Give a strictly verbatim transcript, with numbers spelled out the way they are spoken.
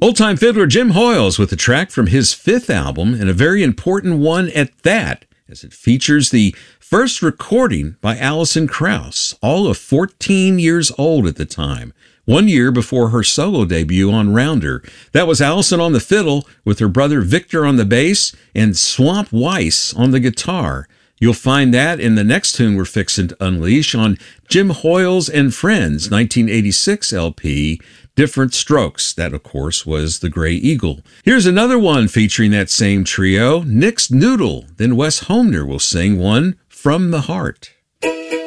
Old-time fiddler Jim Hoyles with a track from his fifth album, and a very important one at that, as it features the first recording by Alison Krauss, all of fourteen years old at the time, one year before her solo debut on Rounder. That was Alison on the fiddle with her brother Victor on the bass and Swamp Weiss on the guitar. You'll find that in the next tune we're fixing to unleash on Jim Hoyles and Friends nineteen eighty-six L P, Different Strokes. That, of course, was the Gray Eagle. Here's another one featuring that same trio, Nick's Noodle. Then Wes Homner will sing one, From the Heart.